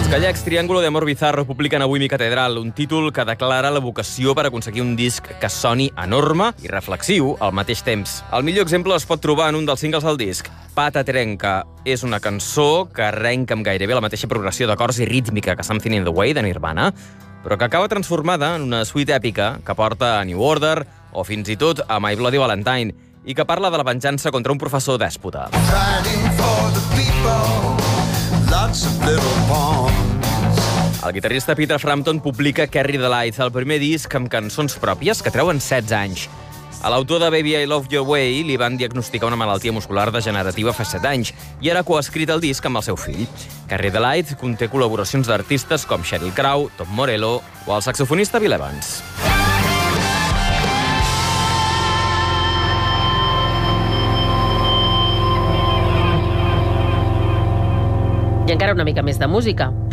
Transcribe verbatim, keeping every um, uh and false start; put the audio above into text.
Els gallecs Triángulo de Amor Bizarro publiquen avui Mi Catedral, un títol que declara la vocació per aconseguir un disc que soni enorme i reflexiu al mateix temps. El millor exemple es pot trobar en un dels singles del disc. Pata Trenca és una cançó que arrenca amb gairebé la mateixa progressió d'acords i rítmica que Something in the Way de Nirvana, però que acaba transformada en una suite èpica que porta a New Order o fins i tot a My Bloody Valentine i que parla de la venjança contra un professor dèspota. El guitarrista Peter Frampton publica Carry the Light, el primer disc amb cançons pròpies que treuen setze anys. A l'autor de Baby I Love Your Way li van diagnosticar una malaltia muscular degenerativa fa set anys i ara ha escrit el disc amb el seu fill. Carry the Light conté col·laboracions d'artistes com Sheryl Crow, Tom Morello o el saxofonista Bill Evans. I encara una mica més de música.